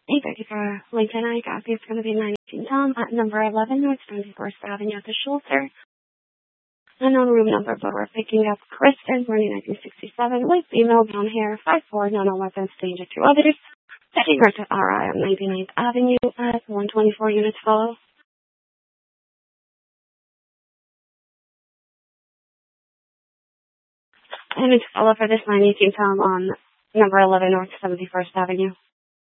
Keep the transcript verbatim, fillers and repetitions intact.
Hey, thank you for Lincoln. I got you. It's going to be nine eighteen Tom at number eleven North seventy-first Avenue at the Schulter. Unknown room number, but we're picking up Kristen, born in nineteen sixty-seven, white female, brown hair, five foot four, non weapons, danger to others. Setting her to R I on ninety-ninth Avenue at one twenty-four units follow. I need to follow for this nine eighteen Tom on number eleven North seventy-first Avenue.